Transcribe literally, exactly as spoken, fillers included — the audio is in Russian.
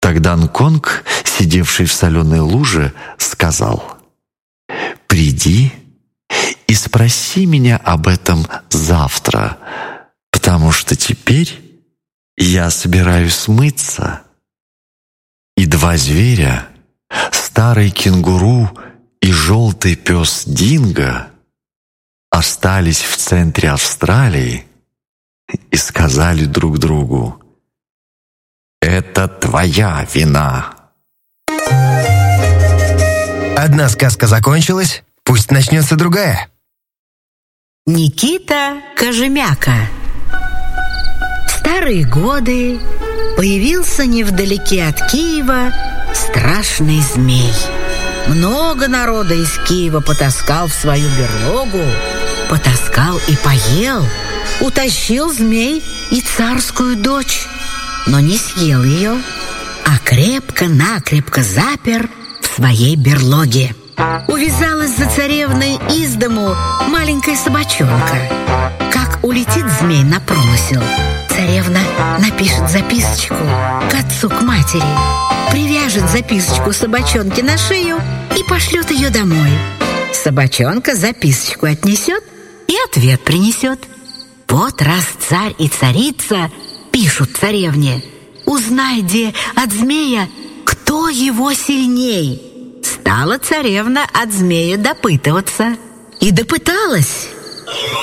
Тогда Нконг, сидевший в соленой луже, сказал: «Приди и спроси меня об этом завтра, потому что теперь я собираюсь смыться». И два зверя, старый кенгуру и желтый пес Динго, остались в центре Австралии и сказали друг другу: «Это твоя вина». Одна сказка закончилась, пусть начнется другая. Никита Кожемяка. В старые годы появился невдалеке от Киева страшный змей. Много народа из Киева потаскал в свою берлогу, потаскал и поел. Утащил змей и царскую дочь, но не съел ее, а крепко-накрепко запер в своей берлоге. Увязалась за царевной из дому маленькая собачонка. Как улетит змей на промысел, царевна напишет записочку к отцу, к матери, привяжет записочку собачонке на шею и пошлет ее домой. Собачонка записочку отнесет и ответ принесет. Вот раз царь и царица пишут царевне: «Узнай, де от змея, кто его сильней». Стала царевна от змея допытываться. И допыталась.